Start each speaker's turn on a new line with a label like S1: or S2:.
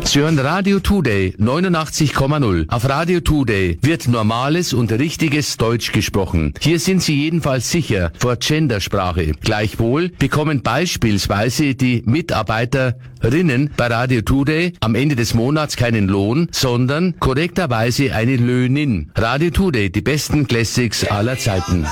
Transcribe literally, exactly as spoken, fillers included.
S1: Sie hören Radio Today neunundachtzig Komma null. Auf Radio Today wird normales und richtiges Deutsch gesprochen. Hier sind Sie jedenfalls sicher vor Gendersprache. Gleichwohl bekommen beispielsweise die Mitarbeiterinnen bei Radio Today am Ende des Monats keinen Lohn, sondern korrekterweise eine Löhnin. Radio Today, die besten Classics aller Zeiten.